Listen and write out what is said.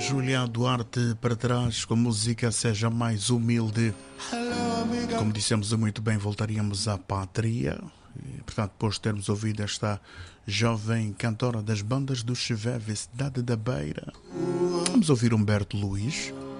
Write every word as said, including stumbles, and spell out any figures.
Julia Duarte para trás com música Seja Mais Humilde. Como dissemos muito bem, voltaríamos à pátria. E, portanto, depois de termos ouvido esta jovem cantora das bandas do Cheveve, Cidade da Beira, vamos ouvir Humberto Luís.